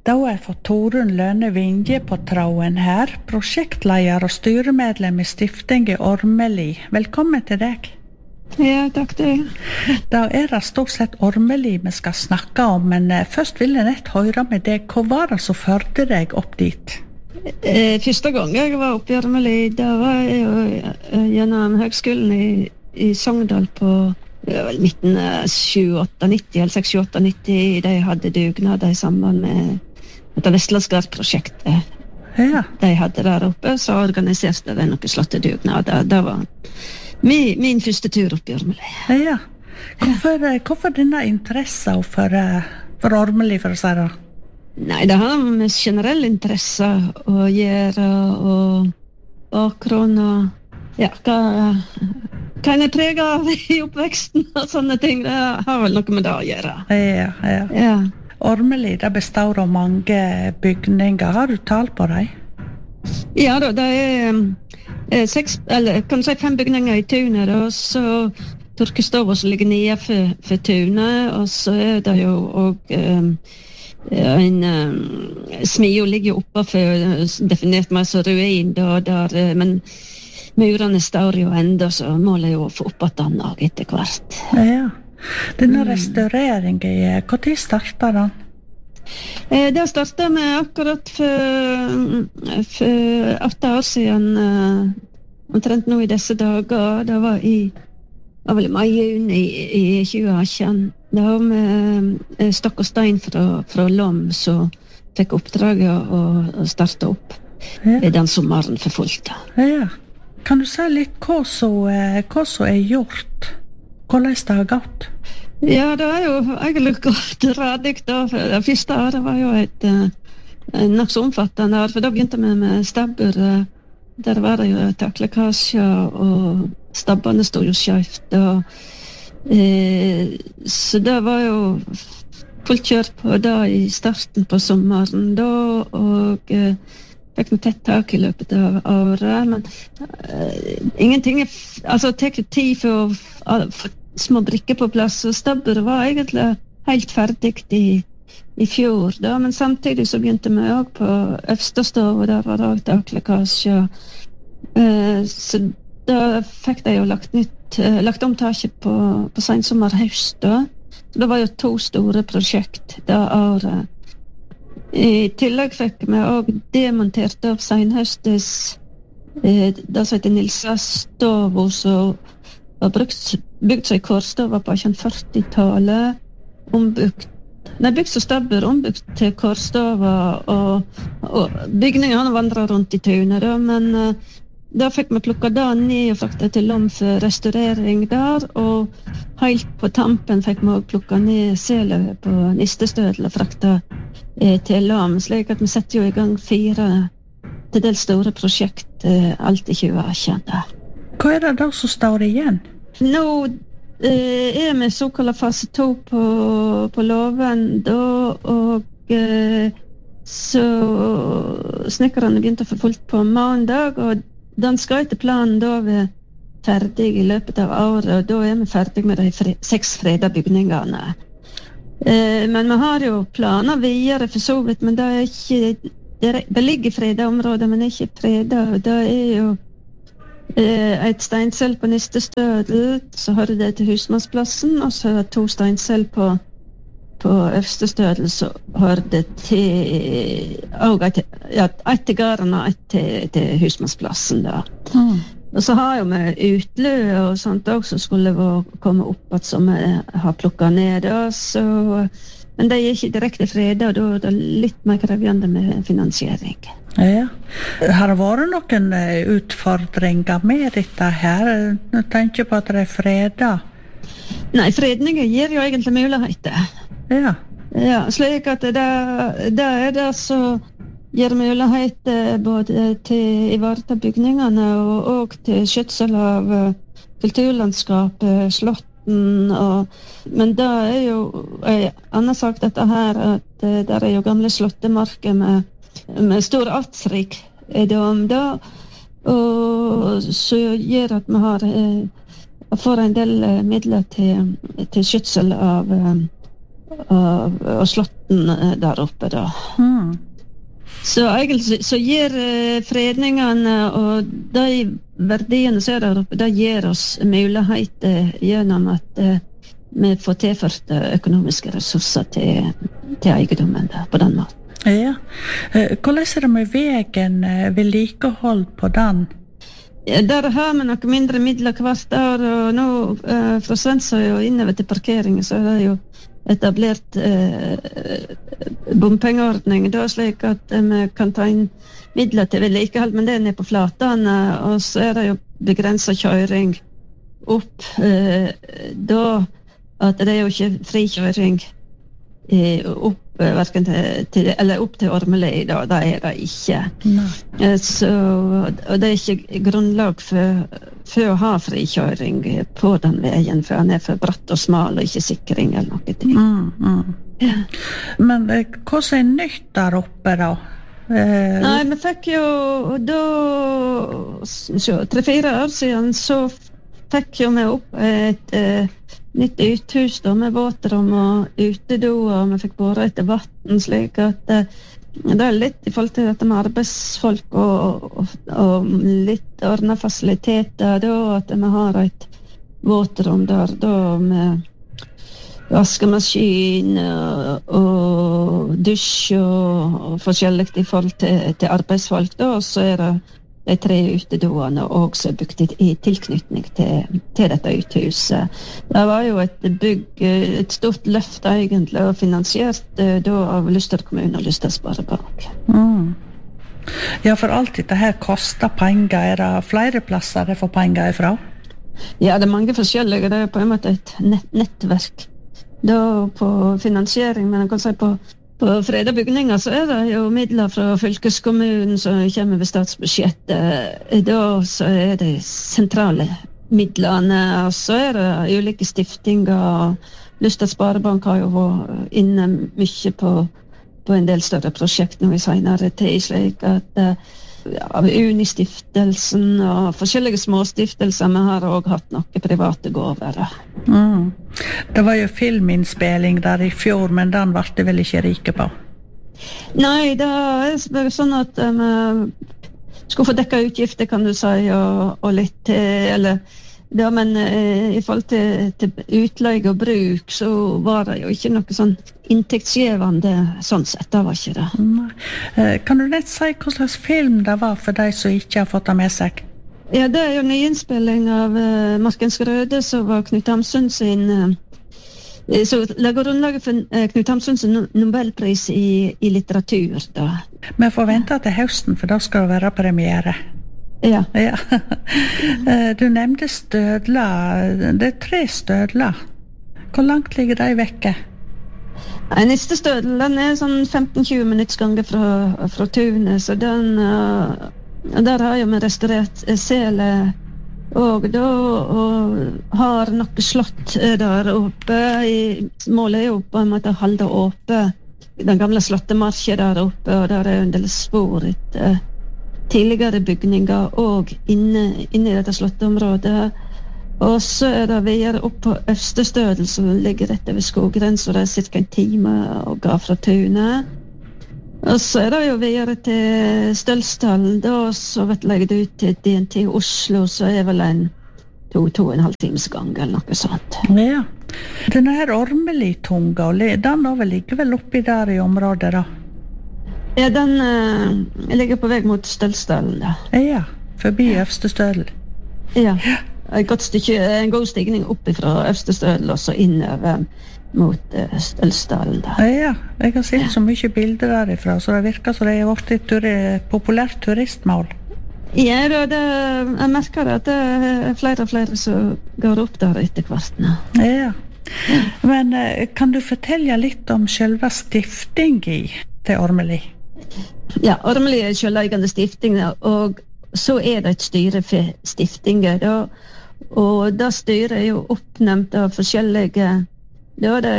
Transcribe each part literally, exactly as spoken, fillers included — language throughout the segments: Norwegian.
Da har jeg fått Torunn Lønne Vinje på tråden her, prosjektleder og styremedlem i Stiftingen Ormeli. Velkommen til deg. Ja, takk det. Da er det stort sett Ormeli vi skal snakke om, men først vil jeg nett høre med deg. Hva var det som førte deg opp dit? Eh, første gang jeg var oppe i Ormeli, da var jeg jo gjennom høgskolen i, i Sogndal på ja, midten av tjueåtte nitti, eller seks tjueåtte nitti. De hadde dugnader i samband med dette Vestlandsgard-prosjektet. Ja. De hadde der oppe, så organiserte de noen slotte dugnader. Det var min, min første tur oppe i Ormeli. Ja. Hvorfor, hvorfor denne interessen for, for Ormeli, for å si det? Nei, det har med generell interesse å gjøre, og bakgrunn, og ja, hva, hva en er preget av i oppveksten og sånne ting. Det har vel noe med det å gjøre. Ja, ja. Ja. Ormeli, det består av mange bygninger. Har du tall på dem? Ja da, det er eh, seks, eller kan du si fem bygninger i tunet, og så Torkestova som ligger nede for, for tunet, og så er det jo og, eh, en eh, smio ligger oppe for definert meg som ruin, da, der, eh, men murene står jo enda, så målet er jo å få opp at den og etter hvert. Ja. Denne restaureringen, hva tid startet den? Eh, det startet med akkurat for, for åtte år siden, eh, omtrent nå i disse dager. Det var i, var vel i mai-juni i, i tjue atten. Det var med eh, Stokk og Stein fra, fra Lom som fikk oppdraget å, å starte opp Ja. den sommeren for fullt. Ja. Kan du si litt hva som er gjort? Hvordan det har gått? Ja, det er jo egentlig gått radig da. Det første året var jo et uh, nok så omfattende år, for da begynte vi med stabbur. Uh, der var det jo taklekkasjer, og stabbene stod jo skjøft. Og, uh, så det var jo fullt kjør på da i starten på sommeren da, og uh, fikk noe tett tak i løpet av året, men uh, ingenting er, altså det tek tid for å få små brikker på plass, og stabburet var egentlig helt ferdig i, i fjor da, men samtidig så begynte vi også på Øvstestov, og der var det også taklekkasje, uh, så da fikk de jo lagt, nytt, uh, lagt om taket på, på sensommer-høst da, så det var jo to store prosjekt det året. I tillegg fikk vi også demontert av senhøstes eh, det som heter Nilsa Stovo, som var brukt, bygd seg i Kårstova på førti-tallet, ombygd, nei, bygd som stabbur, ombygd til Kårstova, og, og bygningene vandret rundt i tunet, da, men uh, da fikk vi plukket det ned og fraktet til Lom for restaurering der, og helt på tampen fikk vi også plukket ned selet på Nistestødel og fraktet eh, til Lom, slik at vi setter jo i gang fire til dels store prosjekt eh, alt i tjue atten. Hva er det da som står igjen? Nå eh, er vi såkalt fase to på, på loven da, og eh, så snekkerne begynte å få fullt på mandag, og den skal etter planen da være ferdig i løpet av året, og da er vi ferdig med de fre, seks freda bygningene. Eh, men vi har jo planer videre for så vidt, men det er ikke, det, er, det ligger freda områder, men ikke freda, og det er jo eh, et steinsel på Nistestødel, så har det til Husmannsplassen, og så to steinsel på på Øvstestødel, så har det til og et, ja, et til gården og et til, til Husmannsplassen da. Mm. Og så har jo vi utlø og sånt også som skulle komme opp at som vi har plukket ned da, så, men det er ikke direkte fredag, og da er det litt mer krevende med finansiering. Ja. Har det vært noen utfordringer med dette her? Nå tenker jeg på at det er fredag. Nei, fredninger gir jo egentlig muligheter. Ja. Ja, slik at det, det er det som gir muligheter både til ivareta bygningene og, og til skjøtsel av kulturlandskapet, slotten, og, men det er jo en annen sak dette her, at det er jo gamle slottemarker med, med stor artsrik om det, og så gjør at vi har får en del midler til, til skjøtsel av av, av slott vatten eh, der oppe da. Mm. Så egentlig så gir eh, fredningene og de verdiene som er der oppe, det gir oss muligheter gjennom at eh, vi får tilført økonomiske ressurser til, til eiendommen da, på den måten. Ja. Eh, Hvordan er det med veien, eh, vedlikehold på den? Ja, der har vi noe mindre midler hvert år, og nå eh, fra Svensøy og innover til parkeringen så er det jo etablert eh, bompengeordning, da, slik at eh, vi kan ta inn midler til vedlikehold, men det er nede på flatene, og så er det jo begrenset kjøring opp, eh, da at det er jo ikke frikjøring eh, opp, eh, hverken til, til, eller opp til Ormeli, da, det er det ikke. Eh, så, og det er ikke grunnlag for, for å ha frikjøring på den veien, for han er for bratt og smal og ikke sikring eller noe ting. Mm, mm. Ja. Men eh, hva som er nytt der oppe da? Eh... Nei, vi fikk jo da, så, tre-fire år siden, så fikk jo vi opp et eh, nytt uthus da, med våtrom og utedo, og vi fikk båret etter vatten, slik at eh, det er litt i forhold til dette med arbeidsfolk og, og, og litt ordna fasiliteter, da, at vi har et våtrom der, da, med vaskemaskin og, og dusj og, og forskjellig i forhold til, til arbeidsfolk, da, og så er det de tre utedoene også bygd i, i tilknytning til, til dette uthuset. Det var jo et bygg, et stort løft egentlig, og finansiert da av Luster kommune og Luster Sparebank. Mm. Ja, for alt dette her koster penger. Er det flere plasser det får penger ifra? Ja, det er mange forskjellige. Det er på en måte et nett, nettverk da på finansiering, men jeg kan si på På freda bygninger så er det jo midler fra fylkeskommunen som kommer ved statsbudsjettet. Da så er det sentrale midlene, og så er det ulike stiftinger. Luster Sparebank har jo vært inne mye på, på en del større prosjekt nå i senere tid, slik at ja, Unistiftelsen og forskjellige småstiftelser, vi har også hatt noen private gåver. Mm. Det var jo filminnspilling der i fjor, men den ble det vel ikke rike på? Nei, det er bare sånn at vi um, skulle få dekka utgifter, kan du si, og, og litt til, eller ja, men eh, i forhold til, til utleie og bruk, så var det jo ikke noe sånn inntektsgivende sånn sett, det var ikke det. Nei. Eh, kan du nett si hva slags film det var for de som ikke har fått det med seg? Ja, det er jo nyinnspilling av uh, Markens Røde, som var Knut Hamsun sin uh, så lager grunnlaget for uh, Knut Hamsuns Nobelpris i, i litteratur da. Vi får vente til høsten, for da skal det være premiere. Ja. Ja. Du nevnte stødler. Det er tre stødler. Hvor langt ligger de vekke? Neste stødel, den er sånn femten til tjue minutts gange fra, fra tunet, så den uh, der har jo vi restaurert sele og da og har noe slott der oppe. I, målet er jo på en måte å holde oppe den gamle slottemarken der oppe, og der er jo en del spor etter tidligere bygninger og inne, inne i dette slotteområdet. Og så er det videre opp på Øverstestødel, som ligger rett over skoggrensen, og det er cirka en time å gå fra tunet. Og så er det jo videre til Stølsdalen, da, så vet jeg det ut til D N T Oslo, så er vel en to, to og en halv times gang, eller noe sånt. Ja. Denne her Ormeli-tunga, den da vel ligger vel oppi der i området da? Ja, den uh, ligger på vei mot Stølsdalen, da. Ja, forbi Øverstestødel. Ja, et godt stykke, en god stigning opp fra Øverstestødel, og så innover mot uh, Stølsdalen, da. Ja, jeg har sett så mye bilder derifra, så det virker som det er vært et turi, populært turistmål. Ja, da, det, jeg merker at det er flere og flere som går opp der etter hvert nå. Ja, men uh, kan du fortelle litt om selve stiftingen til Ormeli? Ja, Ormeli er selveiende stifting, og så er det et styre for stiftinger, da. Og det styret er jo oppnevnt av forskjellige, da er det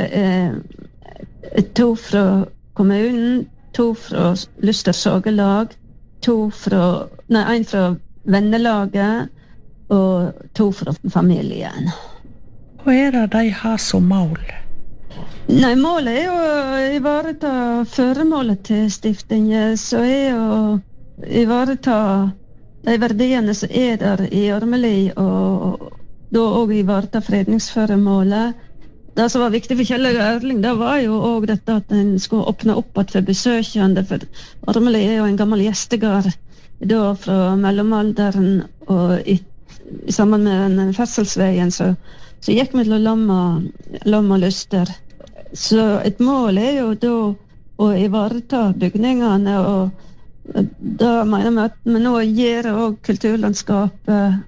eh, to fra kommunen, to fra Luster Sagelag, to fra, nei, en fra vennelaget, og to fra familien. Hva er det de har som mål? Nei, målet er jo å ivareta føremålet til stiftingen, så er å ivareta de verdiene som er der i Ormeli, og da også ivareta fredningsføremålet. Det som var viktig for Kjell og Erling, det var jo også dette at en skulle åpne opp at for besøkende, for Ormeli er jo en gammel gjestegard da fra mellomalderen, og i, sammen med den ferdselsveien så, så gikk vi til lamma, lamma lyster. Så et mål er jo da å ivareta bygningene, og da mener vi at vi nå gir også kulturlandskapet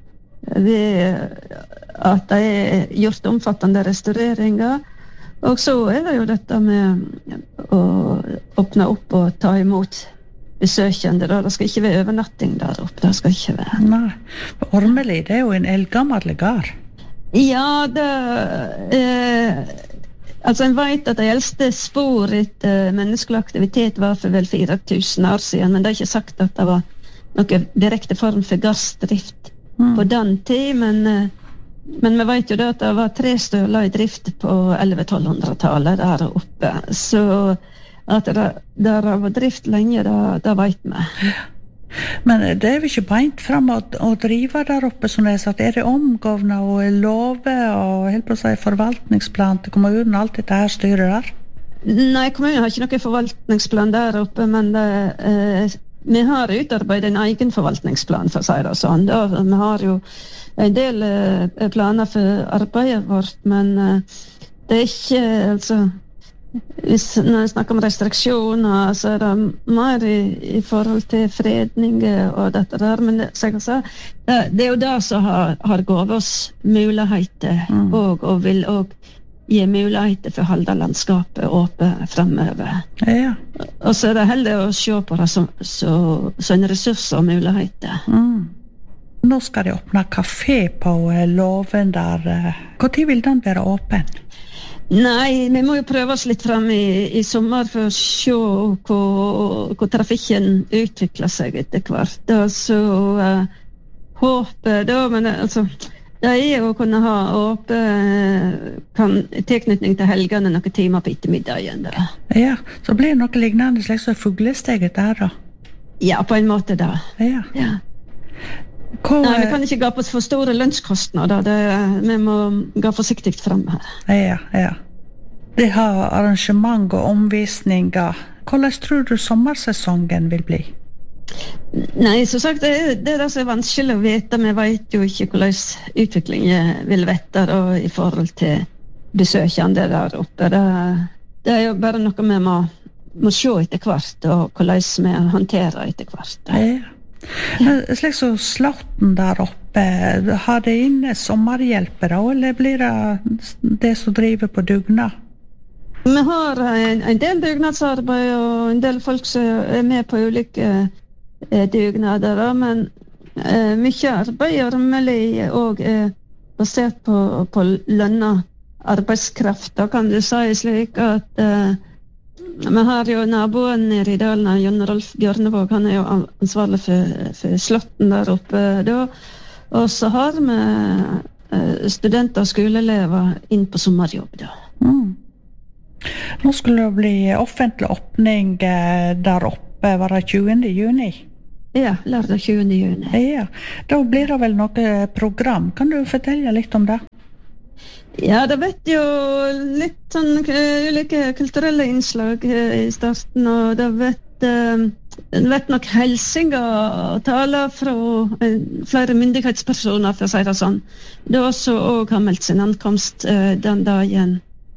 ved at det er gjort omfattende restaureringer. Og så er det jo dette med å åpne opp og ta imot besøkende. Da. Det skal ikke være overnatting der oppe. Det skal ikke være. Nei, Ormeli, det er jo en eldgammel gard. Ja, det eh, altså en vet at de eldste spor etter menneskelig aktivitet var for vel fire tusen år siden, men det er ikke sagt at det var noe direkte form for gardsdrift mm. på den tid, men, men vi vet jo da at det var tre støler i drift på elleve-tolv-hundretallet der oppe, så at det der var drift lenge, da, da vet vi. Men det er jo ikke beint frem å, å drive der oppe, som det er sagt. Er det omgående og love og helt på å si forvaltningsplan til kommunen, alt dette her styrer der? Nei, kommunen har ikke noen forvaltningsplan der oppe, men det, eh, vi har utarbeidet en egen forvaltningsplan, for å si det sånn. Da, vi har jo en del eh, planer for arbeidet vårt, men eh, det er ikke, altså, hvis når jeg snakker om restriksjoner, så er det mer i, i forhold til fredning og dette der, men det, så, det, det er jo det som har, har gått oss muligheter, mm. og, og vil også gi muligheter for å holde landskapet åpent fremover. Ja. Og så er det heller å se på det som, så, som en ressurs og muligheter. Mm. Nå skal de åpne kafé på Låven der. Hvor tid vil den være åpen? Nei, vi må jo prøve oss litt frem i, i sommer for å se hvor, hvor trafikken utvikler seg etter hvert. Da, så uh, håper da, men altså, det er jo å kunne ha åpen kan, tilknytning til helgene noen timer på ettermiddagen. Da. Ja, så blir det noe lignende slik som fuglesteget der da? Ja, på en måte da. Ja. Ja. Hvor, Nei, vi kan ikke gå på for store lønnskostnader. Det, vi må gå forsiktig frem her. Ja, ja. De har arrangement og omvisninger. Hvordan tror du sommersesongen vil bli? Nei, som sagt, det er det, er det som er vanskelig å vite. Vi vet jo ikke hvordan utviklingen vil vette da, i forhold til besøkende der oppe. Det, det er jo bare noe vi må, må se etter hvert, og hvordan vi håndterer etter hvert. Ja. Slik så Slåtten der oppe, har det inne sommerhjelpere, eller blir det det som driver på dugnad? Vi har en, en del dugnadsarbeid og en del folk som er med på ulike eh, dugnader, men eh, mye arbeid i Ormeli og er basert på, på lønna arbeidskraft. Da kan du si slik at eh, vi har jo naboen nede i dalen, Jon Rolf Bjørnevåg, han er jo ansvarlig for, for Slåtten der oppe da. Og så har vi eh, studenter og skoleelever inn på sommerjobb da. Mm. Nå skulle det bli offentlig åpning eh, der oppe, var det tjuende juni? Ja, lørdag tjuende juni. Ja, da blir det vel noe program. Kan du fortelle litt om det? Ja, det vet jo litt sånn uh, ulike kulturelle innslag uh, i starten, og det vet, uh, vet nok helsinger og taler fra uh, flere myndighetspersoner, for å si det sånn. Det er også også har meldt sin ankomst uh, den dagen.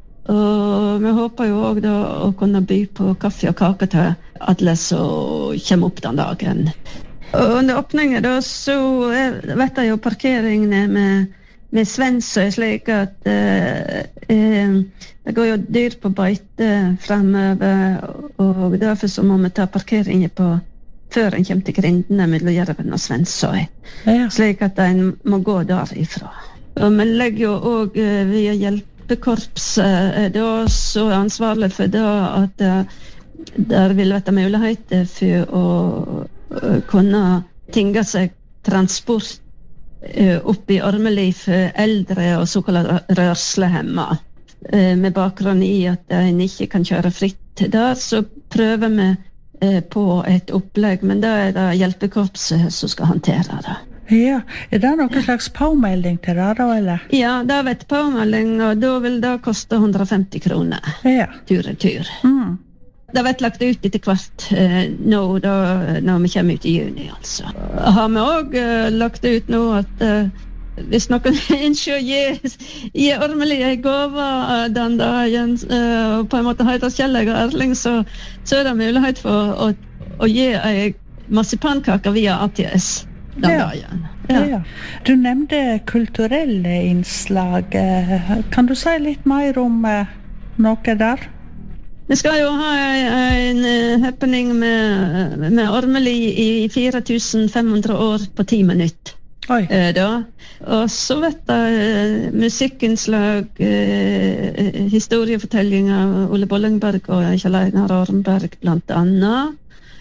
Og vi håper jo også da å kunne by på kaffe og kake til alle som kommer opp den dagen. Og under åpningen da, så er, vet jeg jo parkeringene med med Svensøy, slik at eh, eh, det går jo dyr på beite fremover, og derfor så må vi ta parkeringen på før en kommer til grindene mellom Jerven og Svensøy, ja. Slik at en må gå derifra. Og vi legger jo også eh, via hjelpekorpset eh, da, så er ansvarlig for det at eh, der vil være muligheter for å uh, kunne tinge seg transport oppe i Ormeli for eldre og såkalt rørslehemma. eh, med bakgrunn i at en ikke kan kjøre fritt der, så prøver vi eh, på et opplegg, men da er det hjelpekorpset som skal håndtere det. Ja, er det noen slags påmelding til det da, eller? Ja, det er et påmelding, og da vil det koste hundre og femti kroner. Ja. Tur og tur. Mm. Det har vært lagt ut etter hvert eh, nå, da, når vi kommer ut i juni, altså. Har vi også eh, lagt ut nå at eh, hvis noen ønsker å gi, gi Ormeli en gave den dagen, eh, og på en måte heter Kjelleg og Erling, så, så er det mulighet for å, å gi en marsipankake via A T S den ja. dagen. Ja. Ja. Du nevnte kulturelle innslag. Kan du si litt mer om eh, noe der? Vi skal jo ha en, en happening med, med Ormeli i fire tusen fem hundre år på ti minutter. Oi. Eh, da. Og så vet jeg eh, musikkinnslag, eh, historiefortelling av Ole Bollingberg og Kjell Einar Arnberg blant annet.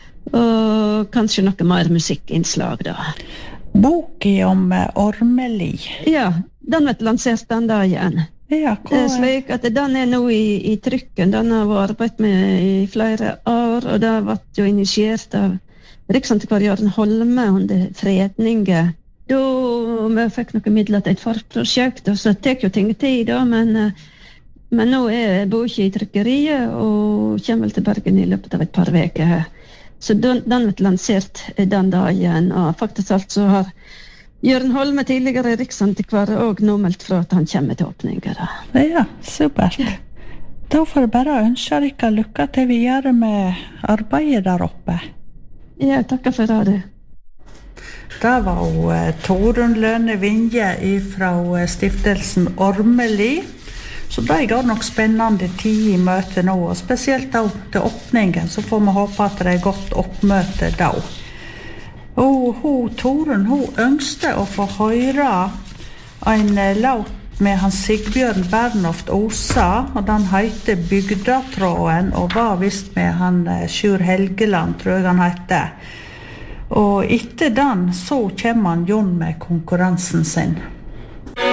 Og kanskje noe mer musikkinnslag da. Boken om eh, Ormeli. Ja, den vet lansert den dagen. Ja, Det er slik at den er nå i, i trykken. Den har vært arbeidet med i flere år, og det har vært jo initiert av Riksantikvar Jørgen Holme under fredningen. Da vi fikk noen midler til et forprosjekt, og så tek jo ting tid da, men, men nå er boka i trykkeriet, og kommer vel til Bergen i løpet av et par veker. Så den, den ble lansert den dagen, og faktisk alt så har Jørgen Holme, tidligere riksantikvar, og nå meldt fra at han kommer til åpninger. Ja, supert. Da får jeg bare ønske dere lykke til videre med arbeidet der oppe. Ja, takker for det. Det var jo Torunn Lønne Vinje fra stiftelsen Ormeli. Så det går nok spennende tid i møtet nå, og spesielt da til åpningen, så får vi håpe at det er godt oppmøte da. Og hun, Torunn, hun ønskte å få høre en laut med hans Sigbjørn Bernhoft Osa, og den heter Bygdatråden, og var vist med han Sjur Helgeland, tror jeg han heter. Og etter den så kommer han Jon med konkurransen sin.